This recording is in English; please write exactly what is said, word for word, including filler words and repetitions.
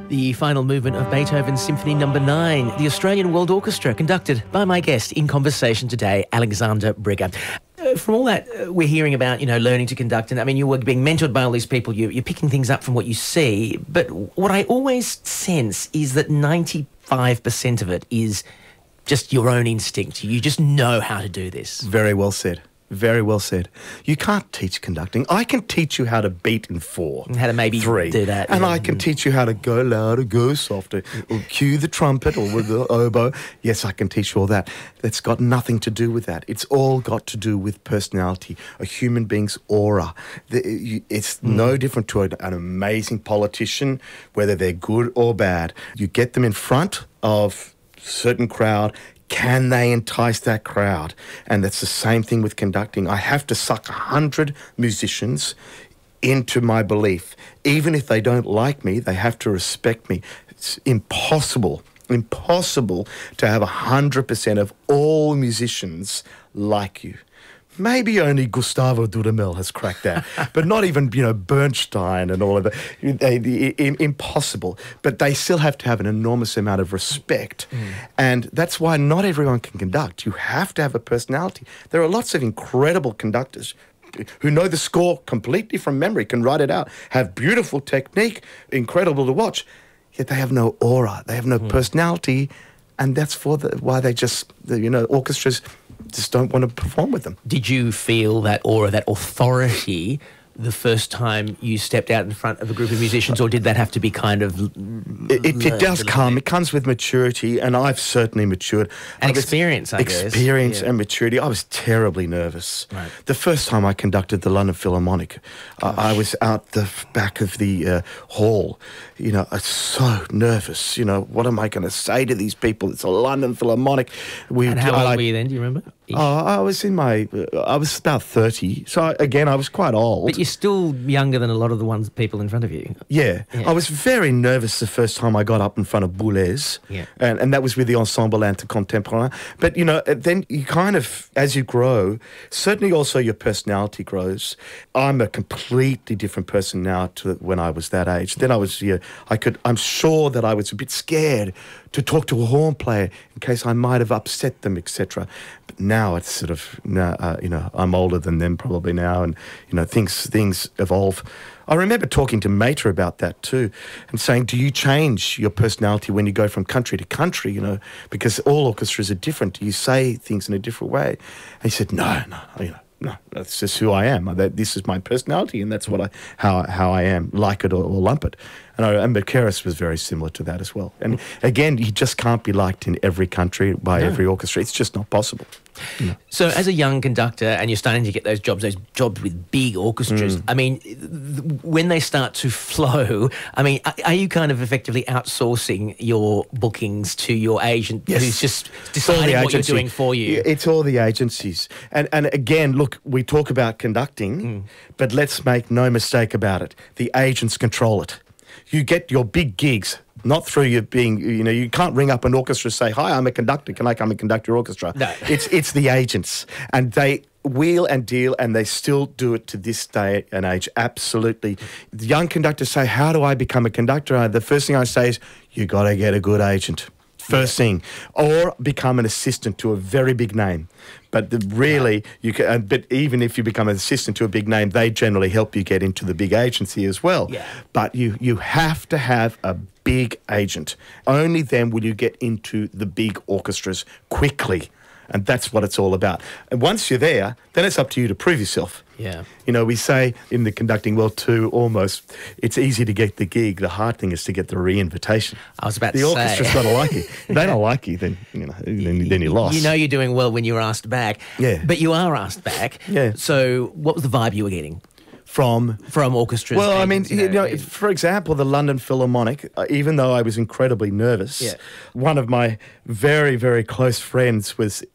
The final movement of Beethoven's Symphony Number nine, the Australian World Orchestra, conducted by my guest in conversation today, Alexander Brigger. Uh, from all that uh, we're hearing about, you know, learning to conduct, and I mean, you were being mentored by all these people, you, you're picking things up from what you see, but what I always sense is that ninety-five percent of it is just your own instinct. You just know how to do this. Very well said. Very well said. You can't teach conducting. I can teach you how to beat in four. And how to maybe three, do that. And yeah. I can teach you how to go louder, go softer, or cue the trumpet or with the oboe. Yes, I can teach you all that. That's got nothing to do with that. It's all got to do with personality, a human being's aura. It's mm. no different to an amazing politician, whether they're good or bad. You get them in front of a certain crowd. Can they entice that crowd? And that's the same thing with conducting. I have to suck a hundred musicians into my belief. Even if they don't like me, they have to respect me. It's impossible, impossible to have a hundred percent of all musicians like you. Maybe only Gustavo Dudamel has cracked that, but not even, you know, Bernstein and all of that. They, they, impossible. But they still have to have an enormous amount of respect. Mm. And that's why not everyone can conduct. You have to have a personality. There are lots of incredible conductors who know the score completely from memory, can write it out, have beautiful technique, incredible to watch, yet they have no aura, they have no mm. personality, and that's for the, why they just, you know, orchestras just don't want to perform with them. Did you feel that aura, that authority, the first time you stepped out in front of a group of musicians, or did that have to be kind of... It, it, it does come. It comes with maturity, and I've certainly matured. And experience, I guess. Experience yeah. and maturity. I was terribly nervous. Right. The first time I conducted the London Philharmonic, uh, I was out the back of the uh, hall. You know, I was so nervous. You know, what am I going to say to these people? It's a London Philharmonic. We, and how I, old were you then, do you remember? Oh, I was in my... Uh, I was about thirty. So, I, again, I was quite old. But you're still younger than a lot of the ones people in front of you. Yeah. yeah. I was very nervous the first time I got up in front of Boulez. Yeah. And, and that was with the Ensemble Intercontemporain. But, you know, then you kind of, as you grow, certainly also your personality grows. I'm a completely different person now to when I was that age. Then I was, yeah, I could, I'm sure that I was a bit scared to talk to a horn player in case I might have upset them, et cetera. But now it's sort of, uh, you know, I'm older than them probably now, and, you know, things things evolve. I remember talking to Mater about that too, and saying, do you change your personality when you go from country to country, you know, because all orchestras are different. Do you say things in a different way? And he said, no, no, you know. No, that's just who I am. That this is my personality, and that's what I how how I am. Like it or, or lump it. And I remember Keres was very similar to that as well. And again, you just can't be liked in every country by no. every orchestra. It's just not possible. No. So, as a young conductor, and you're starting to get those jobs, those jobs with big orchestras. Mm. I mean, th- when they start to flow, I mean, are, are you kind of effectively outsourcing your bookings to your agent, yes. who's just deciding what you're doing for you? It's all the agencies. And and again, look, we talk about conducting, mm. but let's make no mistake about it. The agents control it. You get your big gigs, not through you being, you know, you can't ring up an orchestra and say, hi, I'm a conductor, can I come and conduct your orchestra? No. It's, it's the agents. And they wheel and deal, and they still do it to this day and age, absolutely. The young conductors say, how do I become a conductor? The first thing I say is, you got to get a good agent. First thing, or become an assistant to a very big name. But the, really, you can. But even if you become an assistant to a big name, they generally help you get into the big agency as well. Yeah. But you you have to have a big agent. Only then will you get into the big orchestras quickly. And that's what it's all about. And once you're there, then it's up to you to prove yourself. Yeah. You know, we say in the conducting world too, almost, it's easy to get the gig. The hard thing is to get the re-invitation. I was about the to say. The orchestra's got to like you. If they don't like you, then, you know, then, then you're lost. You know you're doing well when you're asked back. Yeah. But you are asked back. Yeah. So what was the vibe you were getting? From from orchestras. Well, I mean, you know, you know, for example, the London Philharmonic, uh, even though I was incredibly nervous, yeah. one of my very, very close friends was